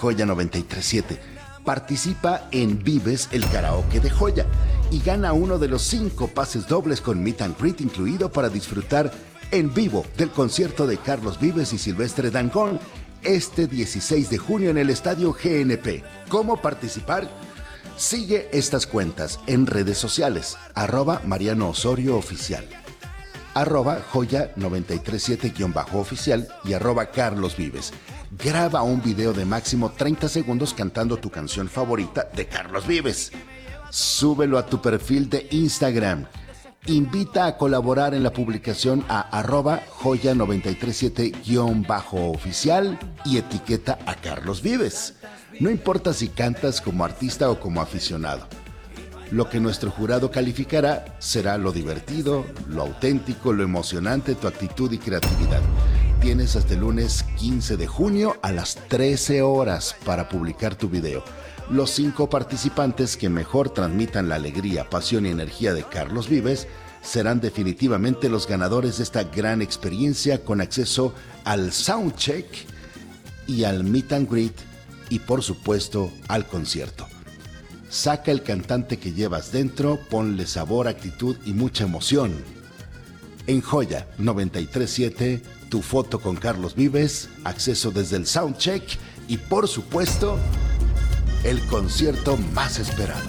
Joya 937. Participa en Vives el Karaoke de Joya y gana uno de los 5 pases dobles con Meet and Greet incluido para disfrutar en vivo del concierto de Carlos Vives y Silvestre Dangond este 16 de junio en el Estadio GNP. ¿Cómo participar? Sigue estas cuentas en redes sociales, @Mariano Osorio Oficial, @Joya 937-oficial y @Carlos Vives. Graba un video de máximo 30 segundos cantando tu canción favorita de Carlos Vives. Súbelo a tu perfil de Instagram. Invita a colaborar en la publicación a @Joya 937-oficial y etiqueta a Carlos Vives. No importa si cantas como artista o como aficionado. Lo que nuestro jurado calificará será lo divertido, lo auténtico, lo emocionante, tu actitud y creatividad. Tienes hasta el lunes 15 de junio a las 13 horas para publicar tu video. Los 5 participantes que mejor transmitan la alegría, pasión y energía de Carlos Vives serán definitivamente los ganadores de esta gran experiencia con acceso al soundcheck y al meet and greet y por supuesto al concierto. Saca el cantante que llevas dentro, ponle sabor, actitud y mucha emoción. En Joya 937, tu foto con Carlos Vives, acceso desde el soundcheck y por supuesto el concierto más esperado.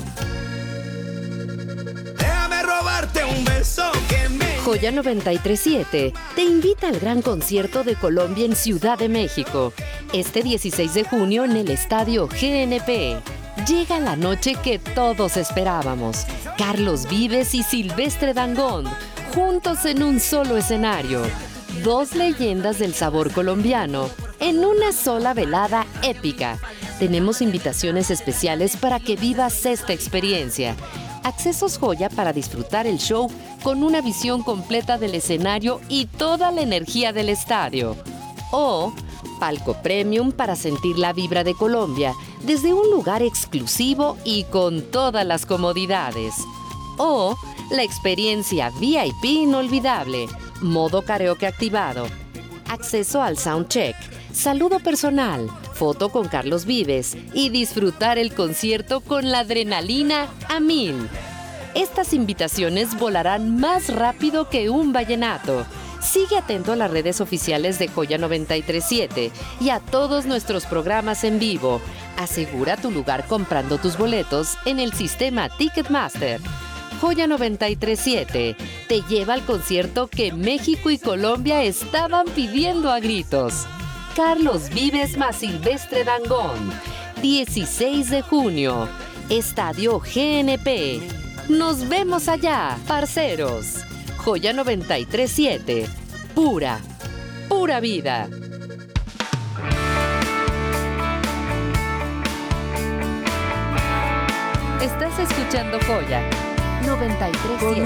Déjame robarte un beso que me... Joya 937 te invita al gran concierto de Colombia en Ciudad de México, este 16 de junio en el Estadio GNP. Llega la noche que todos esperábamos. Carlos Vives y Silvestre Dangond, juntos en un solo escenario. 2 leyendas del sabor colombiano, en una sola velada épica. Tenemos invitaciones especiales para que vivas esta experiencia. Accesos Joya para disfrutar el show con una visión completa del escenario y toda la energía del estadio. O palco premium para sentir la vibra de Colombia desde un lugar exclusivo y con todas las comodidades. O la experiencia VIP inolvidable, modo karaoke activado, acceso al soundcheck, saludo personal, foto con Carlos Vives y disfrutar el concierto con la adrenalina a 1000. Estas invitaciones volarán más rápido que un vallenato. Sigue atento a las redes oficiales de Joya 937 y a todos nuestros programas en vivo. Asegura tu lugar comprando tus boletos en el sistema Ticketmaster. Joya 937 te lleva al concierto que México y Colombia estaban pidiendo a gritos. Carlos Vives más Silvestre Dangond, 16 de junio, Estadio GNP. Nos vemos allá, parceros. Joya 937, pura vida. Estás escuchando Joya 937.